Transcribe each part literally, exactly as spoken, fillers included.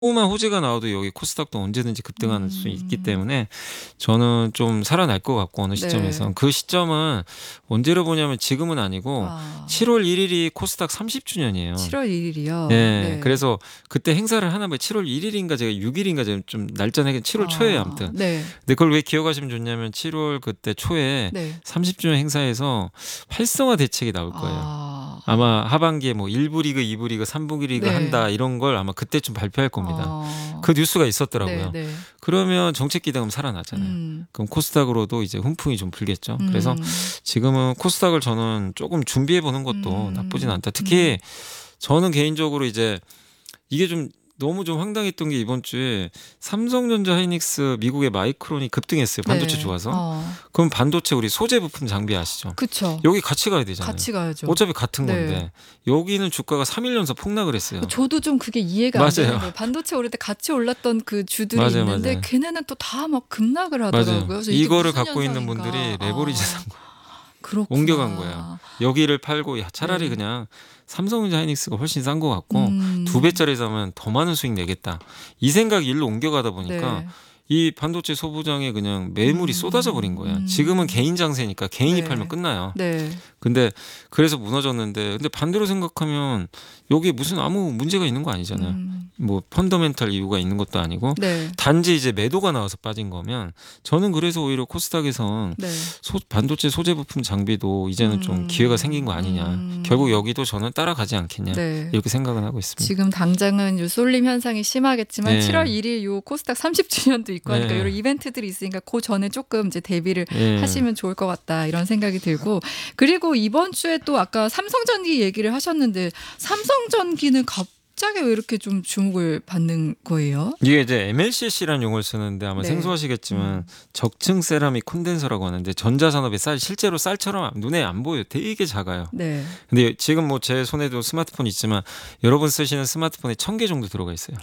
조그만 호재가 나와도 여기 코스닥도 언제든지 급등할 수 있기 음. 때문에 저는 좀 살아날 것 같고 어느 시점에선. 네. 그 시점은 언제로 보냐면 지금은 아니고 아. 칠월 일일이 코스닥 삼십 주년이에요. 칠월 일일이요? 네. 네. 그래서 그때 행사를 하나 봐요. 칠월 일일인가 제가 육일인가 제가 좀 날짜는 칠월 초에요 아. 아무튼. 네. 근데 그걸 왜 기억하시면 좋냐면 칠월 그때 초에 네. 삼십 주년 행사에서 활성화 대책이 나올 거예요. 아. 아마 하반기에 뭐 일 부 리그, 이 부 리그, 삼 부 리그 네. 한다 이런 걸 아마 그때쯤 발표할 겁니다. 아. 그 뉴스가 있었더라고요. 네네. 그러면 정책 기대감 살아나잖아요. 음. 그럼 코스닥으로도 이제 훈풍이 좀 불겠죠. 음. 그래서 지금은 코스닥을 저는 조금 준비해 보는 것도 음. 나쁘진 않다. 특히 음. 저는 개인적으로 이제 이게 좀 너무 좀 황당했던 게 이번 주에 삼성전자, 하이닉스, 미국의 마이크론이 급등했어요. 반도체 네. 좋아서. 어. 그럼 반도체 우리 소재 부품 장비 아시죠? 그쵸. 여기 같이 가야 되잖아요. 같이 가야죠. 어차피 같은 네. 건데 여기는 주가가 삼 일 연속 폭락을 했어요. 저도 좀 그게 이해가 안 맞아요. 되는데 반도체 오를 때 같이 올랐던 그 주들이 맞아요, 있는데 맞아요. 걔네는 또 다 막 급락을 하더라고요. 맞아요. 그래서 이게 이거를 무슨 갖고 있는 현상인가. 분들이 레버리지 아. 산 거야. 그렇구나. 옮겨간 거야. 여기를 팔고 야 차라리 네. 그냥 삼성전자, 하이닉스가 훨씬 싼 것 같고 음. 두 배짜리 사면 더 많은 수익 내겠다. 이 생각이 일로 옮겨가다 보니까 네. 이 반도체 소부장에 그냥 매물이 음. 쏟아져 버린 거야. 음. 지금은 개인 장세니까 개인이 네. 팔면 끝나요. 네. 근데 그래서 무너졌는데 근데 반대로 생각하면 여기에 무슨 아무 문제가 있는 거 아니잖아요. 음. 뭐 펀더멘탈 이유가 있는 것도 아니고 네. 단지 이제 매도가 나와서 빠진 거면 저는 그래서 오히려 코스닥에선 네. 소, 반도체 소재 부품 장비도 이제는 좀 음. 기회가 생긴 거 아니냐. 음. 결국 여기도 저는 따라가지 않겠냐. 네. 이렇게 생각은 하고 있습니다. 지금 당장은 요 쏠림 현상이 심하겠지만 네. 칠월 일일 요 코스닥 삼십 주년도 있고 하니까 네. 이런 이벤트들이 있으니까 그 전에 조금 이제 대비를 예. 하시면 좋을 것 같다 이런 생각이 들고 그리고 이번 주에 또 아까 삼성전기 얘기를 하셨는데 삼성전기는 갑자기 왜 이렇게 좀 주목을 받는 거예요? 이게 이제 엠엘씨씨라는 용어를 쓰는데 아마 네. 생소하시겠지만 음. 적층 세라믹 콘덴서라고 하는데 전자산업의 쌀 실제로 쌀처럼 눈에 안 보여요. 되게 작아요. 네. 근데 지금 뭐 제 손에도 스마트폰이 있지만 여러분 쓰시는 스마트폰에 천 개 정도 들어가 있어요.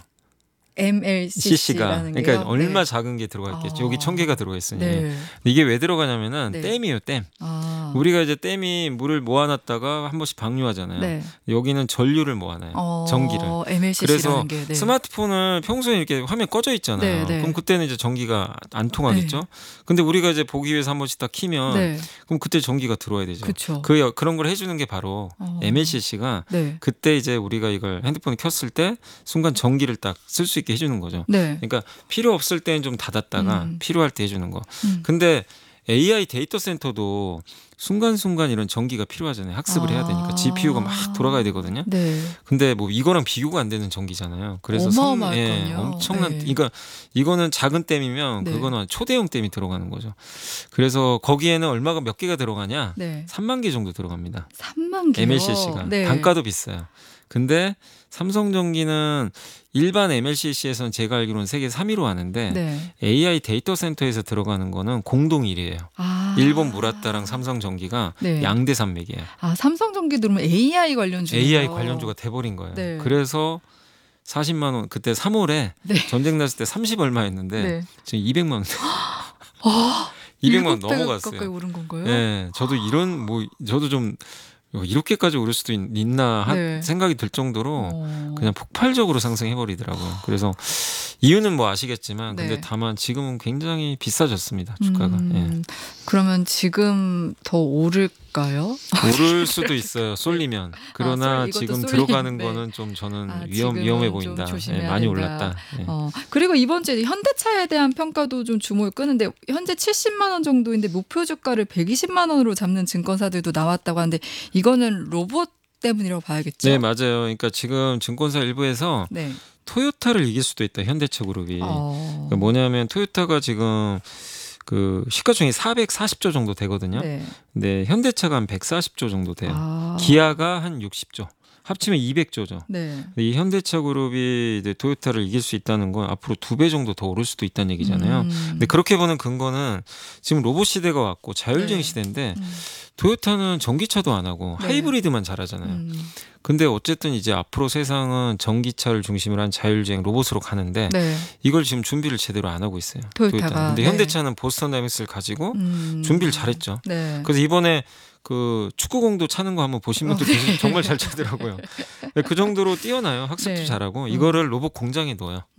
엠엘씨씨라는 씨씨가 게요. 그러니까 얼마 네. 작은 게 들어가 있겠죠. 아. 여기 천 개가 들어가 있으니 네. 이게 왜 들어가냐면은 네. 댐이에요. 댐. 아. 우리가 이제 댐이 물을 모아놨다가 한 번씩 방류하잖아요. 네. 여기는 전류를 모아놔요. 어, 전기를. 엠엘씨씨라는 그래서 게. 네. 스마트폰을 평소에 이렇게 화면 꺼져 있잖아요. 네, 네. 그럼 그때는 이제 전기가 안 통하겠죠. 근데 우리가 이제 보기 위해서 한 번씩 딱 키면 네. 그럼 그때 전기가 들어와야 되죠. 그쵸. 그 여- 그런 걸 해주는 게 바로 어. 엠엘씨씨가 네. 그때 이제 우리가 이걸 핸드폰을 켰을 때 순간 전기를 딱 쓸 수 있게 해주는 거죠. 네. 그러니까 필요 없을 때는 좀 닫았다가 음. 필요할 때 해주는 거. 음. 근데 에이아이 데이터 센터도 순간순간 이런 전기가 필요하잖아요. 학습을 해야 되니까 아. 지피유가 막 돌아가야 되거든요. 네. 근데 뭐 이거랑 비교가 안 되는 전기잖아요. 그래서 성- 어마어마할걸요. 엄청난. 네. 그러니까 이거는 작은 댐이면 네. 그거는 초대형 댐이 들어가는 거죠. 그래서 거기에는 얼마가 몇 개가 들어가냐? 네. 삼만 개 정도 들어갑니다. 삼만 개요. 엠엘씨씨가 네. 단가도 비싸요. 근데 삼성전기는 일반 엠엘씨씨에서는 제가 알기로는 세계 삼 위로 하는데 네. 에이아이 데이터 센터에서 들어가는 거는 공동 일 위예요. 아. 일본 무라타랑 삼성전기가 네. 양대 산맥이에요. 아, 삼성전기 들으면 에이아이 관련주예요. 에이아이 관련주가 돼버린 거예요. 네. 그래서 사십만 원 그때 삼월에 네. 전쟁 났을 때 삼십 얼마였는데 네. 지금 이백만 원. 아, 이백만 원 일곱 배가 가까이 넘어갔어요. 오른 건가요? 네, 저도 이런 뭐 저도 좀 이렇게까지 오를 수도 있, 있나 하- 네. 생각이 들 정도로 어. 그냥 폭발적으로 상승해 버리더라고요. 그래서 이유는 뭐 아시겠지만 근데 네. 다만 지금은 굉장히 비싸졌습니다. 주가가. 음, 예. 그러면 지금 더 오를까요? 오를 수도 있어요. 쏠리면. 그러나 아, 쏠- 이것도 지금 쏠리는데. 들어가는 거는 좀 저는 아, 위험 지금은 위험해 좀 보인다. 조심해야 예, 많이 된다. 올랐다. 예. 어, 그리고 이번 주에 현대차에 대한 평가도 좀 주목을 끄는데 현재 칠십만 원 정도인데 목표 주가를 백이십만 원으로 잡는 증권사들도 나왔다고 하는데 이거는 로봇 때문이라고 봐야겠죠? 네, 맞아요. 그러니까 지금 증권사 일부에서 네. 토요타를 이길 수도 있다. 현대차 그룹이. 어. 그러니까 뭐냐면 토요타가 지금 그 시가총액이 사백사십 조 정도 되거든요. 네. 근데 현대차가 한 백사십 조 정도 돼요. 아. 기아가 한 육십 조. 합치면 이백 조죠. 네. 이 현대차 그룹이 이제 토요타를 이길 수 있다는 건 앞으로 두 배 정도 더 오를 수도 있다는 얘기잖아요. 음. 근데 그렇게 보는 근거는 지금 로봇 시대가 왔고 자율주행 네. 시대인데 음. 토요타는 전기차도 안 하고 네. 하이브리드만 잘하잖아요. 음. 근데 어쨌든 이제 앞으로 세상은 전기차를 중심으로 한 자율주행 로봇으로 가는데 네. 이걸 지금 준비를 제대로 안 하고 있어요. 토요타가. 토요타는. 근데 네. 현대차는 보스턴 다이맥스를 가지고 음. 준비를 잘했죠. 네. 그래서 이번에 그 축구공도 차는 거 한번 보신 분들 계시 정말 잘 차더라고요. 그 정도로 뛰어나요. 학습도 네. 잘하고 음. 이거를 로봇 공장에 넣어요.